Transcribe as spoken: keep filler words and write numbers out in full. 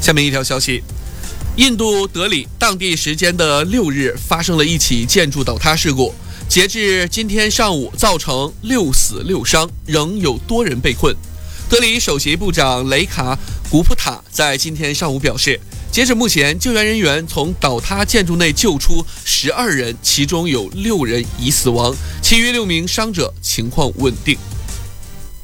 下面一条消息，印度德里当地时间的六日发生了一起建筑倒塌事故，截至今天上午造成六死六伤，仍有多人被困。德里首席部长雷卡古普塔在今天上午表示，截止目前，救援人员从倒塌建筑内救出十二人，其中有六人已死亡，其余六名伤者情况稳定。